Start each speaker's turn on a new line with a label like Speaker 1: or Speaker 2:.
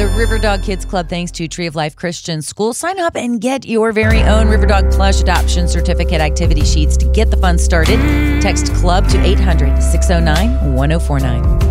Speaker 1: Riverdog Kids Club thanks to Tree of Life Christian School. Sign up and get your very own Riverdog Plush Adoption Certificate activity sheets to get the fun started. Text CLUB to 800-609-1049.